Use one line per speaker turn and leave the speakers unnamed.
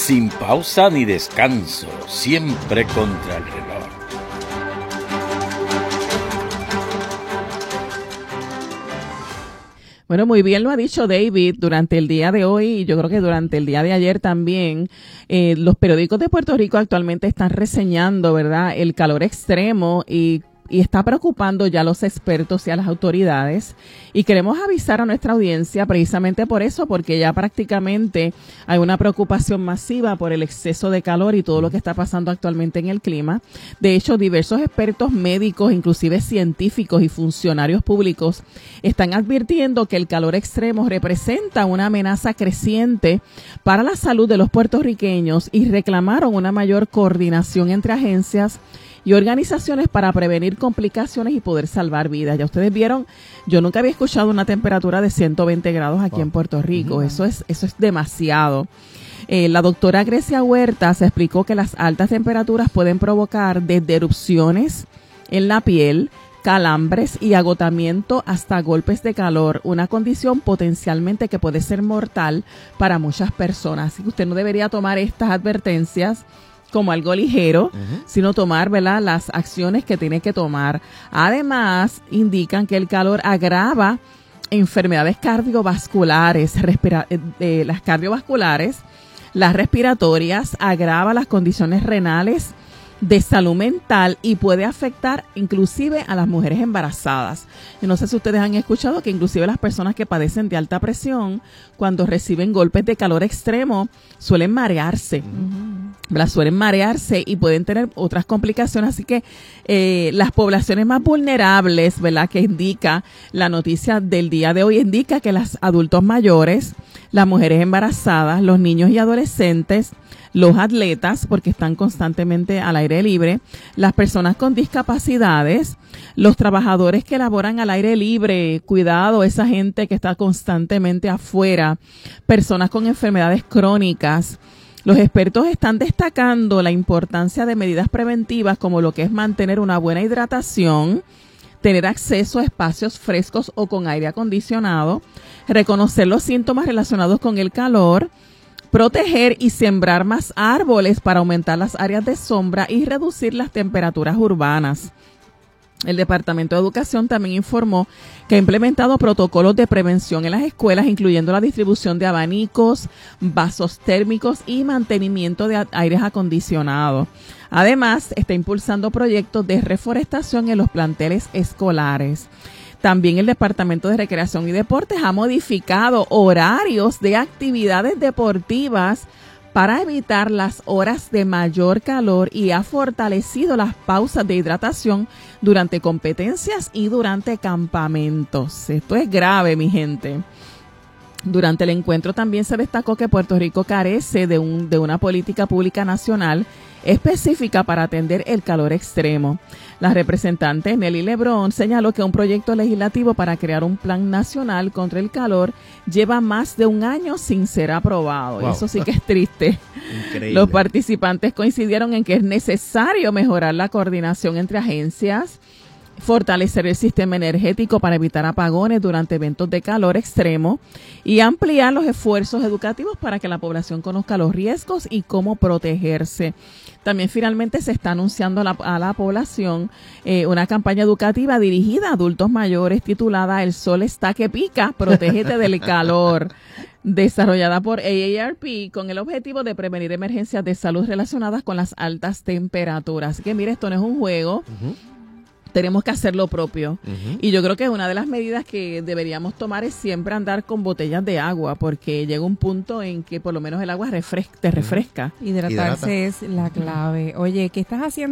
sin pausa ni descanso, siempre contra el reloj.
Bueno, muy bien lo ha dicho David durante el día de hoy y yo creo que durante el día de ayer también. Los periódicos de Puerto Rico actualmente están reseñando, ¿verdad?, el calor extremo y está preocupando ya a los expertos y a las autoridades. Y queremos avisar a nuestra audiencia precisamente por eso, porque ya prácticamente hay una preocupación masiva por el exceso de calor y todo lo que está pasando actualmente en el clima. De hecho, diversos expertos médicos, inclusive científicos y funcionarios públicos, están advirtiendo que el calor extremo representa una amenaza creciente para la salud de los puertorriqueños y reclamaron una mayor coordinación entre agencias y organizaciones para prevenir complicaciones y poder salvar vidas. Ya ustedes vieron, yo nunca había escuchado una temperatura de 120 grados aquí en Puerto Rico. Eso es demasiado. La doctora Grecia Huerta se explicó que las altas temperaturas pueden provocar desde erupciones en la piel, calambres y agotamiento hasta golpes de calor, una condición potencialmente que puede ser mortal para muchas personas. Así que usted no debería tomar estas advertencias como algo ligero, sino tomar, ¿verdad?, las acciones que tiene que tomar. Además, indican que el calor agrava enfermedades cardiovasculares, las cardiovasculares, las respiratorias, agrava las condiciones renales, de salud mental y puede afectar inclusive a las mujeres embarazadas. Yo no sé si ustedes han escuchado que inclusive las personas que padecen de alta presión, cuando reciben golpes de calor extremo, suelen marearse. Suelen marearse y pueden tener otras complicaciones. Así que las poblaciones más vulnerables, ¿verdad?, que indica la noticia del día de hoy, indica que los adultos mayores, las mujeres embarazadas, los niños y adolescentes, los atletas, porque están constantemente al aire libre, las personas con discapacidades, los trabajadores que laboran al aire libre, cuidado, esa gente que está constantemente afuera, personas con enfermedades crónicas. Los expertos están destacando la importancia de medidas preventivas como lo que es mantener una buena hidratación, tener acceso a espacios frescos o con aire acondicionado, reconocer los síntomas relacionados con el calor, proteger y sembrar más árboles para aumentar las áreas de sombra y reducir las temperaturas urbanas. El Departamento de Educación también informó que ha implementado protocolos de prevención en las escuelas, incluyendo la distribución de abanicos, vasos térmicos y mantenimiento de aires acondicionados. Además, está impulsando proyectos de reforestación en los planteles escolares. También el Departamento de Recreación y Deportes ha modificado horarios de actividades deportivas para evitar las horas de mayor calor y ha fortalecido las pausas de hidratación durante competencias y durante campamentos. Esto es grave, mi gente. Durante el encuentro también se destacó que Puerto Rico carece de una política pública nacional específica para atender el calor extremo. La representante Nelly Lebrón señaló que un proyecto legislativo para crear un plan nacional contra el calor lleva más de un año sin ser aprobado. Wow. Eso sí que es triste. Increíble. Los participantes coincidieron en que es necesario mejorar la coordinación entre agencias, fortalecer el sistema energético para evitar apagones durante eventos de calor extremo y ampliar los esfuerzos educativos para que la población conozca los riesgos y cómo protegerse. También finalmente se está anunciando a la población una campaña educativa dirigida a adultos mayores titulada El sol está que pica, protégete del calor, desarrollada por AARP con el objetivo de prevenir emergencias de salud relacionadas con las altas temperaturas. Así que mire, esto no es un juego. Tenemos que hacer lo propio. Y yo creo que una de las medidas que deberíamos tomar es siempre andar con botellas de agua, porque llega un punto en que por lo menos el agua te refresca.
Hidratarse es la clave. Oye, ¿qué estás haciendo?